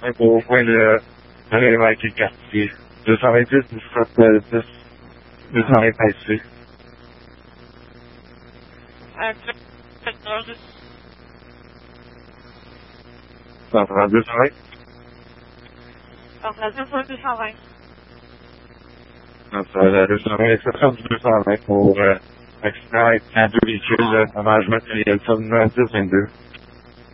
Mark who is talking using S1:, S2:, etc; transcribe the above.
S1: simple au coin de avec le quartier. 228, 17, 220 ici. Ça prend 220?
S2: Ça prend 220.
S1: Non, ça va 220, exception du 220 pour accident avec 2 véhicules, dommage matériel, ça 10-22.